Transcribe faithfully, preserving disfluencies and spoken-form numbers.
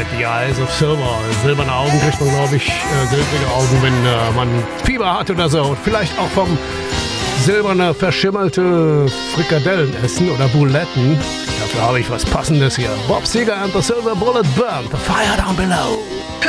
Alright, The Eyes of Silver. Silberne Augen kriegt man, glaube ich, äh, silbrige Augen, wenn äh, man Fieber hat oder so. Und vielleicht auch vom silberne, verschimmelte Frikadellen essen oder Buletten. Dafür habe ich was Passendes hier. Bob Seger and the Silver Bullet Burn. The Fire Down Below.